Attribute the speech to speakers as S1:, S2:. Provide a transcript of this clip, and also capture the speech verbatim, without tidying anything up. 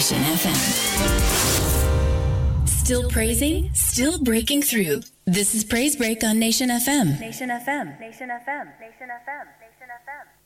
S1: Nation F M. Still praising, still breaking through. This is Praise Break on Nation F M.
S2: Nation F M. Nation F M. Nation F M. Nation F M.